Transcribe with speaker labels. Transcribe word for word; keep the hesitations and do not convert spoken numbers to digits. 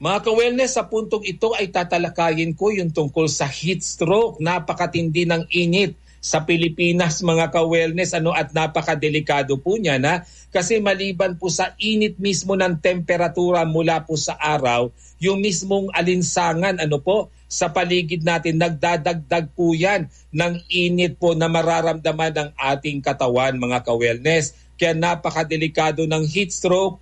Speaker 1: Mga ka-wellness, sa puntong ito ay tatalakayin ko yung tungkol sa heat stroke. Napakatindi ng init sa Pilipinas, mga ka-wellness, ano, at napakadelikado po niya na kasi maliban po sa init mismo ng temperatura mula po sa araw, yung mismong alinsangan ano po sa paligid natin, nagdadagdag po yan ng init po na mararamdaman ng ating katawan, mga ka-wellness. Kaya napakadelikado ng heat stroke